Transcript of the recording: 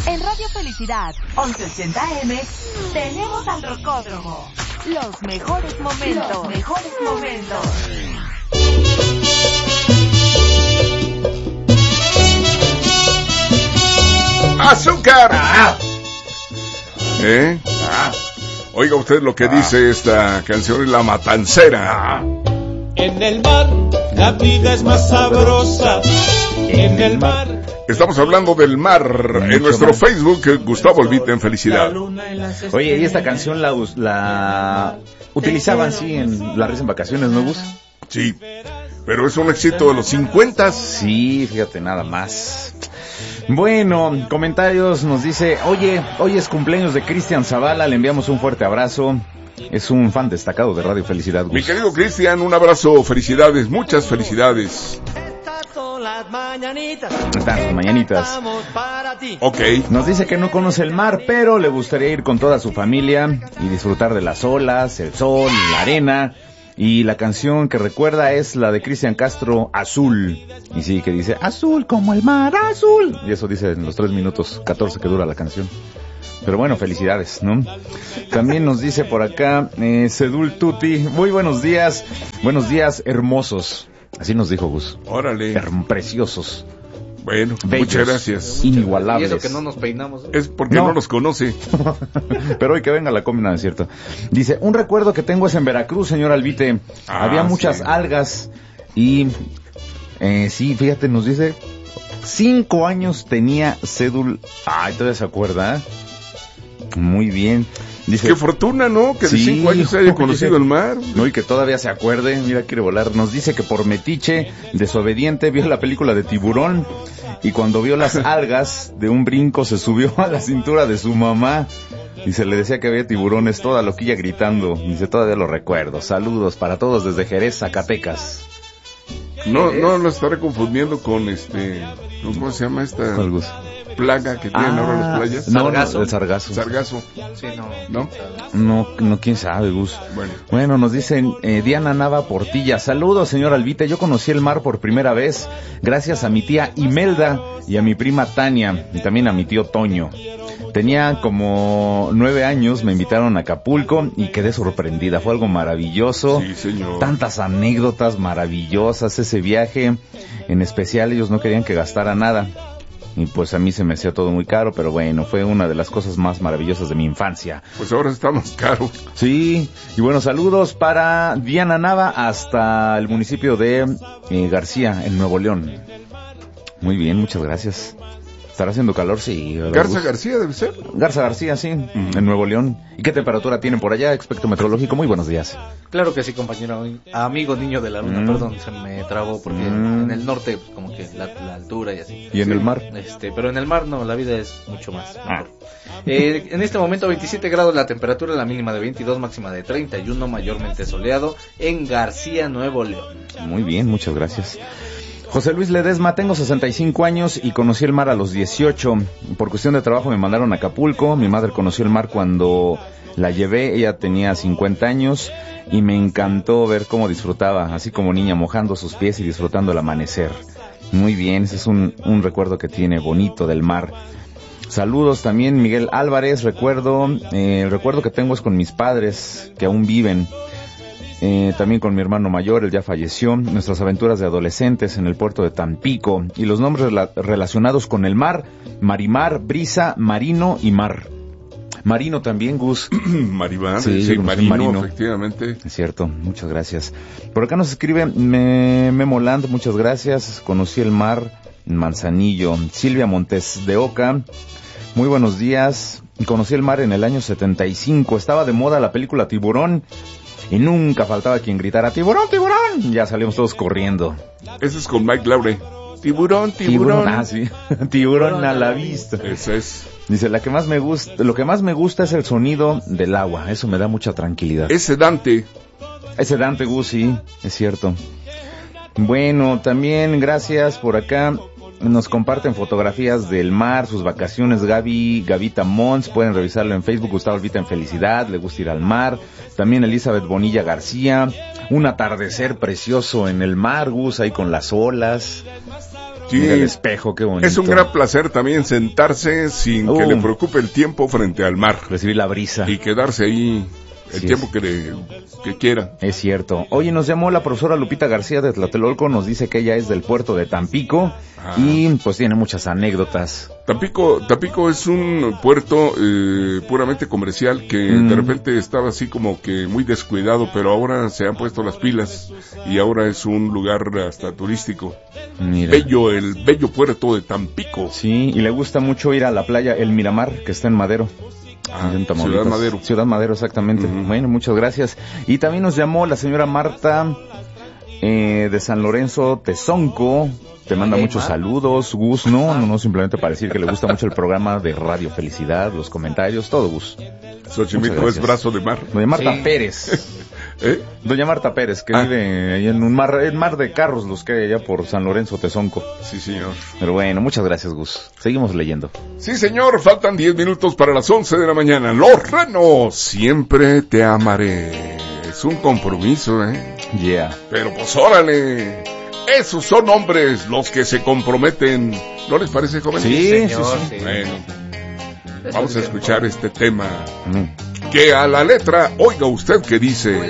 En Radio Felicidad 1180 AM tenemos al Rocódromo. Los mejores momentos. Los mejores momentos. ¡Azúcar! Oiga usted lo que dice esta canción, es La Matancera. En el mar la vida es más sabrosa. En el mar. Estamos hablando del mar en nuestro Facebook, Gustavo Albite en Felicidad. Oye, y esta canción la utilizaban, sí, en La Risa en Vacaciones, ¿no, Gus? Sí, pero es un éxito de los 50. Sí, fíjate, nada más. Bueno, comentarios, nos dice, oye, hoy es cumpleaños de Cristian Zavala, le enviamos un fuerte abrazo. Es un fan destacado de Radio Felicidad, Gus. Mi querido Cristian, un abrazo, felicidades, muchas felicidades. Las mañanitas. Están sus mañanitas. Ok. Nos dice que no conoce el mar, pero le gustaría ir con toda su familia y disfrutar de las olas, el sol, la arena. Y la canción que recuerda es la de Cristian Castro, Azul. Y sí, que dice, azul como el mar, azul. Y eso dice en los 3 minutos 14 que dura la canción. Pero bueno, felicidades, ¿no? También nos dice por acá, Sedul Tuti, muy buenos días hermosos. Así nos dijo Gus. Órale. Preciosos. Bueno, bellos, muchas gracias. Inigualables. Y eso que no nos peinamos. Es porque no nos conoce. Pero hoy que venga la comida, es cierto. Dice, un recuerdo que tengo es en Veracruz, señor Albite. Había muchas algas y... sí, fíjate, nos dice... 5 años tenía Sedul... Ay, todavía se acuerda. Muy bien. Dice, qué fortuna, ¿no? Que de 5 años se haya conocido el mar. No, y que todavía se acuerde. Mira, quiere volar. Nos dice que por metiche, desobediente, vio la película de Tiburón. Y cuando vio las algas, de un brinco se subió a la cintura de su mamá. Y se le decía que había tiburones, toda loquilla gritando. Dice, todavía lo recuerdo. Saludos para todos desde Jerez, Zacatecas. No lo estaré confundiendo con ¿cómo se llama esta plaga que tienen ahora las playas? No, el sargazo. Sargazo. Sí, ¿No? No, quién sabe, Gus. Bueno, nos dicen Diana Nava Portilla. Saludos, señor Albite. Yo conocí el mar por primera vez gracias a mi tía Imelda y a mi prima Tania y también a mi tío Toño. Tenía como 9 años, me invitaron a Acapulco y quedé sorprendida. Fue algo maravilloso. Sí, señor. Tantas anécdotas maravillosas ese viaje. En especial ellos no querían que gastara nada. Y pues a mí se me hacía todo muy caro, pero bueno, fue una de las cosas más maravillosas de mi infancia. Pues ahora está más caro. Sí, y bueno, saludos para Diana Nava hasta el municipio de García, en Nuevo León. Muy bien, muchas gracias. ¿Estará haciendo calor? Sí. ¿Garza García debe ser? Garza García, sí, en Nuevo León. ¿Y qué temperatura tienen por allá? Experto meteorológico, muy buenos días. Claro que sí, compañero. Amigo niño de la luna, perdón, se me trabó porque en el norte como que la altura y así. ¿Y en el mar? Pero en el mar no, la vida es mucho más mejor. En este momento 27 grados la temperatura, la mínima de 22, máxima de 31, mayormente soleado en García, Nuevo León. Muy bien, muchas gracias. José Luis Ledesma, tengo 65 años y conocí el mar a los 18. Por cuestión de trabajo me mandaron a Acapulco. Mi madre conoció el mar cuando la llevé. Ella tenía 50 años y me encantó ver cómo disfrutaba, así como niña, mojando sus pies y disfrutando el amanecer. Muy bien, ese es un recuerdo que tiene bonito del mar. Saludos también, Miguel Álvarez. El recuerdo que tengo es con mis padres que aún viven. También con mi hermano mayor, él ya falleció. Nuestras aventuras de adolescentes en el puerto de Tampico y los nombres relacionados con el mar: Marimar, Brisa, Marino y Mar. Marino también, Gus. Marimar, sí, Marino, efectivamente. Es cierto, muchas gracias. Por acá nos escribe Memo Land, muchas gracias. Conocí el mar en Manzanillo. Silvia Montes de Oca, muy buenos días. Conocí el mar en el año 75. Estaba de moda la película Tiburón. Y nunca faltaba quien gritara, ¡tiburón, tiburón! Ya salimos todos corriendo. Ese es con Mike Laure. ¡Tiburón, tiburón! Ah, sí. Tiburón a la vista. Ese es. Dice, lo que más me gusta es el sonido del agua. Eso me da mucha tranquilidad. Ese Dante, Gus, sí, es cierto. Bueno, también gracias por acá. Nos comparten fotografías del mar, sus vacaciones, Gavita Mons, pueden revisarlo en Facebook, Gustavo Albita en Felicidad, le gusta ir al mar. También Elizabeth Bonilla García, un atardecer precioso en el mar, Gus, ahí con las olas. Sí, mira el espejo, qué bonito. es un gran placer también sentarse sin que le preocupe el tiempo frente al mar. Recibir la brisa. Y quedarse ahí el tiempo que quiera. Es cierto. Oye, nos llamó la profesora Lupita García de Tlatelolco, nos dice que ella es del puerto de Tampico y pues tiene muchas anécdotas. Tampico es un puerto puramente comercial que de repente estaba así como que muy descuidado, pero ahora se han puesto las pilas y ahora es un lugar hasta turístico. Mira. El bello puerto de Tampico. Sí, y le gusta mucho ir a la playa El Miramar, que está en Madero. Ciudad Madero. Ciudad Madero, exactamente. Bueno, muchas gracias. Y también nos llamó la señora Marta de San Lorenzo Tezonco. Te manda muchos saludos, Gus. No, simplemente para decir que le gusta mucho el programa de Radio Felicidad, los comentarios, todo, Gus. Xochimilco es brazo de mar. Doña Marta Pérez. Doña Marta Pérez, que vive ahí en un el mar de carros, los que hay allá por San Lorenzo Tezonco. Sí, señor. Pero bueno, muchas gracias, Gus. Seguimos leyendo. Sí, señor, faltan 10 minutos para las 11 de la mañana. Los Renos, siempre te amaré. Es un compromiso, Yeah. Pero pues órale, esos son hombres los que se comprometen. ¿No les parece, jóvenes? Sí, señor, sí. Bueno, vamos a escuchar este tema. Que a la letra, oiga usted que dice...